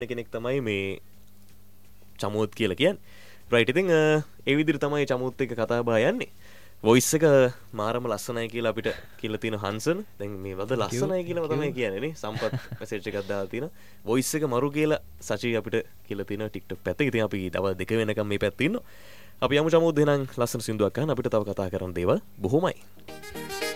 කෙනෙක් තමයි මේ චමුත් කියලා කියන්නේ. රයිට් ඉතින් ඒ විදිහට තමයි චමුත් එක්ක කතා බහ යන්නේ. වොයිස් එක මාරම ලස්සනයි කියලා අපිට කියලා තියෙන හන්සන්. දැන් මේ වද ලස්සනයි කියලාම තමයි කියන්නේ නේ. සම්පත් මෙසේජ් එකක් දාලා තියෙනවා. වොයිස් එක මරු කියලා සචි අපිට කියලා තියෙනවා TikTok පැත්තේ. ඉතින් අපි දවල් 2 වෙනකම් මේ පැත්තේ ඉන්නවා. අපි යමු චමුත් එහෙනම් ලස්සන සින්දුවක් අහන්න අපිට තව කතා කරන්න දේවල් බොහොමයි.